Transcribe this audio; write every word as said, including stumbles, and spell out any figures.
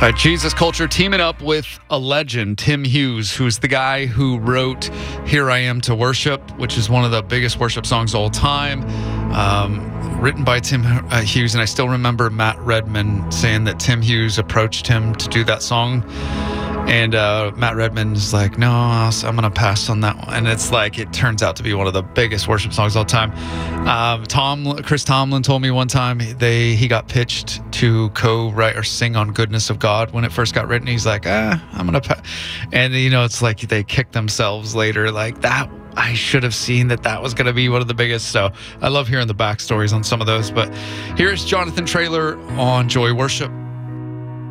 Uh, Jesus Culture teaming up with a legend, Tim Hughes, who's the guy who wrote Here I Am to Worship, which is one of the biggest worship songs of all time, um, written by Tim uh, Hughes. And I still remember Matt Redman saying that Tim Hughes approached him to do that song. And uh, Matt Redman's like, no, I'm going to pass on that one. And it's like, it turns out to be one of the biggest worship songs of all time. Um, Tom, Chris Tomlin told me one time they he got pitched to co-write or sing on Goodness of God when it first got written. He's like, ah, I'm going to pass. And, you know, it's like they kicked themselves later like that. I should have seen that that was going to be one of the biggest. So I love hearing the backstories on some of those. But here's Jonathan Traylor on Joy Worship.